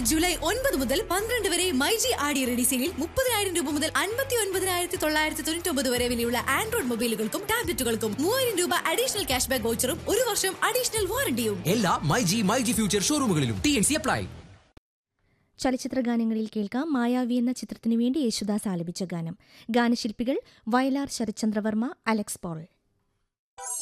July 9 മുതൽ 12 വരെ മൈജി ആടി റെഡി സെയിലിൽ 30,000 രൂപ മുതൽ 59,999 വരെ വിലയുള്ള ആൻഡ്രോയിഡ് മൊബൈലുകൾക്കും ടാബ്ലറ്റുകൾക്കും 3,000 രൂപ അഡീഷണൽ ക്യാഷ് ബാക്ക് വൗച്ചറും 1 വർഷം അഡീഷണൽ വാറണ്ടിയും എല്ലാ മൈജി ഫ്യൂച്ചർ ഷോറൂമുകളിലും TNC അപ്ലൈ. ചലച്ചിത്ര ഗാനങ്ങളിൽ കേൾക്കാം മായാവി എന്ന ചിത്രത്തിനു വേണ്ടി യേശുദാസ് ആലപിച്ച ഗാനം. ഗാനശില്പികൾ വയലാർ ശരത്ചന്ദ്രവർമ്മ, അലക്സ് പോൾ.